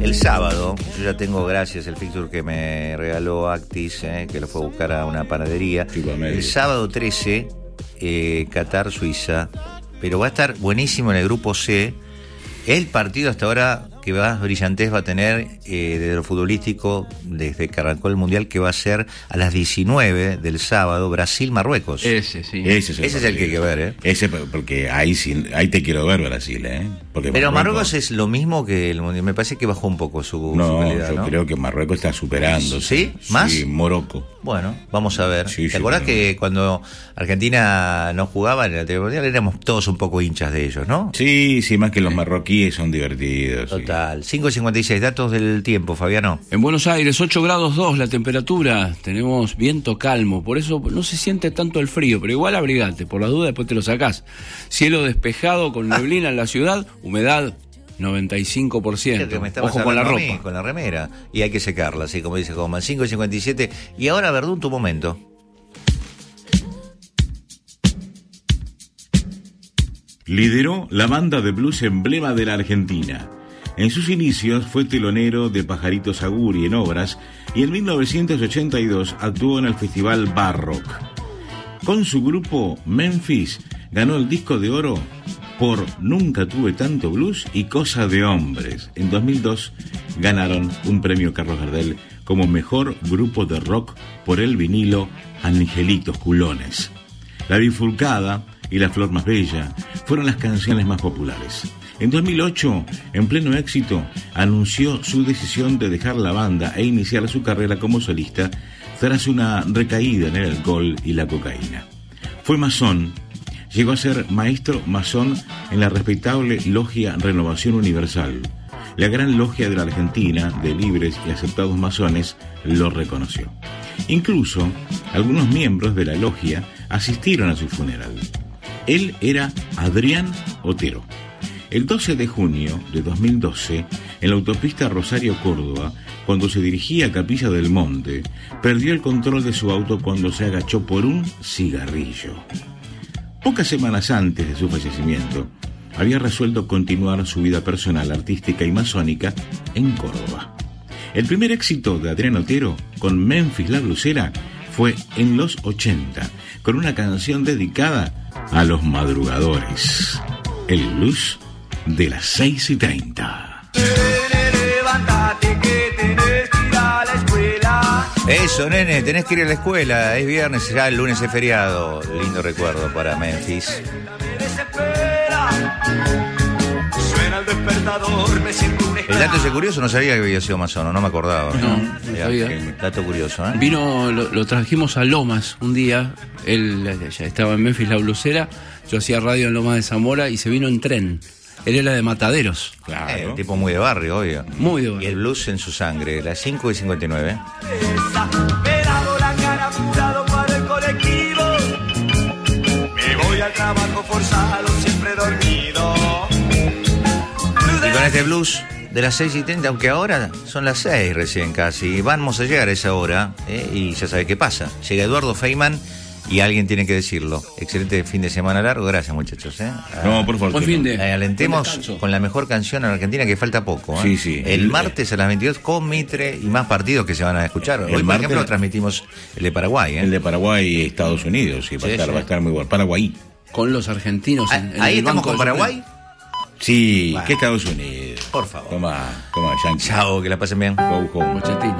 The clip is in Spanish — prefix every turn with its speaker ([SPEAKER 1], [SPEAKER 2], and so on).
[SPEAKER 1] El sábado, yo ya tengo, gracias, el fixture que me regaló Actis, que lo fue a buscar a una panadería. El sábado 13, Qatar, Suiza. Pero va a estar buenísimo en el grupo C. El partido hasta ahora que más brillantez va a tener desde lo futbolístico, desde que arrancó el Mundial, que va a ser a las 19 del sábado, Brasil-Marruecos.
[SPEAKER 2] Ese, sí.
[SPEAKER 1] Ese es el que hay que ver,
[SPEAKER 3] Ese, porque ahí te quiero ver, Brasil, Porque
[SPEAKER 1] pero Marruecos es lo mismo que el Mundial. Me parece que bajó un poco su calidad,
[SPEAKER 3] yo creo que Marruecos está superando.
[SPEAKER 1] ¿Sí? ¿Más?
[SPEAKER 3] Sí, Morocco.
[SPEAKER 1] Bueno, vamos a ver.
[SPEAKER 3] Sí,
[SPEAKER 1] ¿Te acordás que cuando Argentina no jugaba en el Mundial éramos todos un poco hinchas de ellos, no?
[SPEAKER 3] Sí, más que los marroquíes son divertidos.
[SPEAKER 1] Total. 5:56, datos del tiempo, Fabiano.
[SPEAKER 2] En Buenos Aires, 8 grados 2 la temperatura, tenemos viento calmo, por eso no se siente tanto el frío, pero igual abrigate, por la duda después te lo sacás. Cielo despejado con neblina en la ciudad, humedad 95%. Ojo con la ropa.
[SPEAKER 1] Con la remera. Y hay que secarla, así como dice Coman. 5:57. Y ahora, Verdún, tu momento.
[SPEAKER 3] Lideró la banda de blues emblema de la Argentina. En sus inicios fue telonero de Pajarito Saguri en obras y en 1982 actuó en el festival Barrock. Con su grupo Memphis ganó el disco de oro por Nunca tuve tanto blues y Cosa de hombres. En 2002 ganaron un premio Carlos Gardel como mejor grupo de rock por el vinilo Angelitos Culones. La Bifurcada y La Flor Más Bella fueron las canciones más populares. En 2008, en pleno éxito, anunció su decisión de dejar la banda e iniciar su carrera como solista tras una recaída en el alcohol y la cocaína. Fue masón, llegó a ser maestro masón en la respetable logia Renovación Universal. La gran logia de la Argentina, de libres y aceptados masones, lo reconoció. Incluso, algunos miembros de la logia asistieron a su funeral. Él era Adrián Otero. El 12 de junio de 2012, en la autopista Rosario-Córdoba, cuando se dirigía a Capilla del Monte, perdió el control de su auto cuando se agachó por un cigarrillo. Pocas semanas antes de su fallecimiento, había resuelto continuar su vida personal, artística y masónica en Córdoba. El primer éxito de Adrián Otero con Memphis la Blusera fue en los 80, con una canción dedicada a los madrugadores, el blues de las 6:30.
[SPEAKER 4] Levántate que tenés que ir a la escuela.
[SPEAKER 1] Eso, nene, tenés que ir a la escuela. Es viernes, ya el lunes es feriado. Lindo recuerdo para Memphis.
[SPEAKER 4] Suena el despertador, me siento un
[SPEAKER 1] El dato ese curioso, no sabía que había sido masón, no me acordaba.
[SPEAKER 2] No sabía.
[SPEAKER 1] Dato curioso, ¿eh?
[SPEAKER 2] Vino, lo trajimos a Lomas un día, él ya estaba en Memphis la Blusera, yo hacía radio en Lomas de Zamora y se vino en tren. Él era de Mataderos.
[SPEAKER 3] Claro.
[SPEAKER 1] Un tipo muy de barrio, obvio.
[SPEAKER 2] Muy de barrio.
[SPEAKER 1] Y el blues en su sangre, las 5:59.
[SPEAKER 4] pelado la cara apurado para el colectivo. Me voy al trabajo forzado, siempre dormido.
[SPEAKER 1] Y con este blues de las 6:30, aunque ahora son las 6 recién casi, vamos a llegar a esa hora, y ya sabe qué pasa. Llega Eduardo Feynman y alguien tiene que decirlo. Excelente fin de semana largo, gracias muchachos.
[SPEAKER 3] No, por favor.
[SPEAKER 2] Buen fin de.
[SPEAKER 1] Alentemos con la mejor canción en Argentina, que falta poco.
[SPEAKER 3] Sí.
[SPEAKER 1] El martes a las 22 con Mitre y más partidos que se van a escuchar. Hoy, por
[SPEAKER 3] martes,
[SPEAKER 1] ejemplo, transmitimos el de Paraguay.
[SPEAKER 3] El de Paraguay y Estados Unidos, sí, va a estar muy bueno. Paraguay.
[SPEAKER 2] Con los argentinos en
[SPEAKER 1] ahí
[SPEAKER 2] el
[SPEAKER 1] estamos
[SPEAKER 2] banco
[SPEAKER 1] con Paraguay.
[SPEAKER 3] Sí,
[SPEAKER 1] Bueno.
[SPEAKER 3] ¿qué Estados Unidos?
[SPEAKER 1] Por favor.
[SPEAKER 3] Toma, Yankee.
[SPEAKER 1] Chao, que la pasen bien.
[SPEAKER 3] Go home.
[SPEAKER 2] Pochettino.